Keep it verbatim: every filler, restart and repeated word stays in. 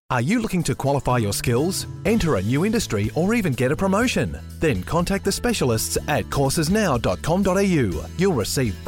Are you looking to qualify your skills, enter a new industry, or even get a promotion? Then contact the specialists at courses now dot com dot a u. You'll receive